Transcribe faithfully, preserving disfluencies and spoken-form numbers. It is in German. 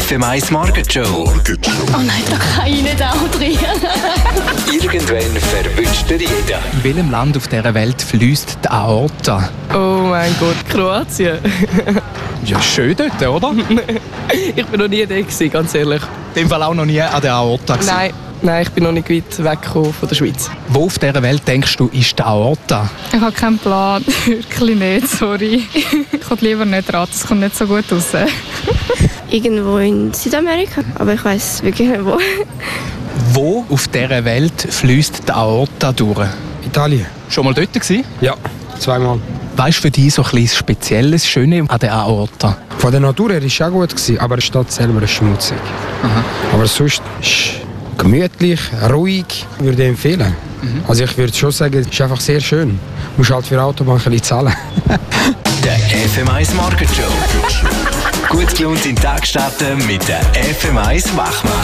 F M eins Morgenshow. Oh nein, da kann ich nicht auch drin. Irgendwann verwünscht er jeden. In welchem Land auf dieser Welt fließt die Aorta? Oh mein Gott, Kroatien. Ja, schön dort, oder? Ich bin noch nie da gewesen, ganz ehrlich. In dem Fall auch noch nie an der Aorta gewesen. Nein, nein, ich bin noch nicht weit weggekommen von der Schweiz. Wo auf dieser Welt denkst du, ist die Aorta? Ich habe keinen Plan. Wirklich nicht, sorry. Ich komme lieber nicht raten, es kommt nicht so gut raus. Irgendwo in Südamerika, aber ich weiss wirklich nicht wo. Wo auf dieser Welt fließt die Aorta durch? Italien. Schon mal dort gewesen? Ja, zweimal. Weißt du für dich so ein bisschen Spezielles, Schönes an der Aorta? Von der Natur her war es auch gut, gewesen, aber die Stadt selber ist schmutzig. Aha. Aber sonst ist gemütlich, ruhig, würde ich empfehlen. Mhm. Also ich würde schon sagen, es ist einfach sehr schön. Du musst halt für die Autobahn ein bisschen zahlen. Der F M eins Morgenshow. Gut gelaunt in den Tag starten mit der F M eins Wachmacher.